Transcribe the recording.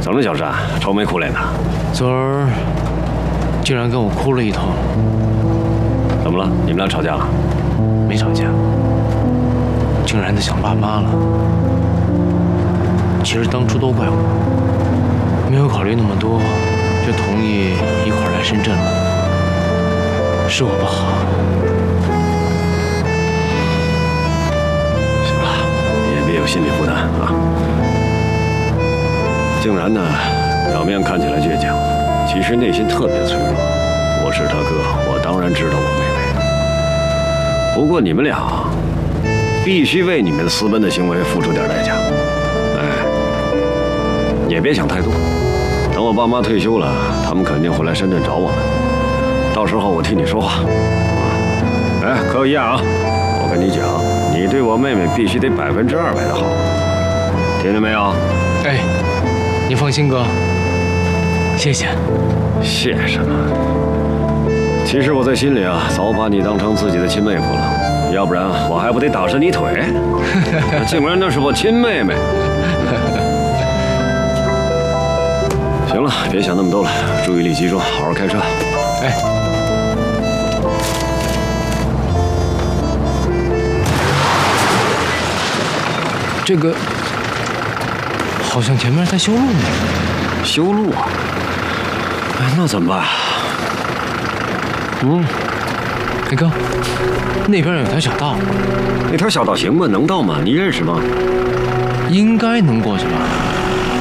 怎么了，小山？愁眉苦脸的。 昨儿竟然跟我哭了一通。 怎么了？你们俩吵架了？ 没吵架，竟然在想爸妈了。其实当初都怪我，没有考虑那么多，就同意一块儿来深圳了。是我不好。 行了，你也别有心理负担啊。静然呢，表面看起来倔强，其实内心特别脆弱。我是他哥，我当然知道我妹妹。不过你们俩必须为你们私奔的行为付出点代价。哎，也别想太多。等我爸妈退休了，他们肯定会来深圳找我们。到时候我替你说话。哎，柯一啊，我跟你讲，你对我妹妹必须得200%的好，听见没有？ 哎，你放心，哥，谢谢。 谢什么？其实我在心里啊，早把你当成自己的亲妹夫了，要不然我还不得打折你腿？竟然那是我亲妹妹！行了，别想那么多了，注意力集中，好好开车。 哎，这个好像前面在修路呢。 修路啊？哎，那怎么办？ 哎哥，那边有条小道， 那条小道行吗？能到吗？你认识吗？ 应该能过去吧？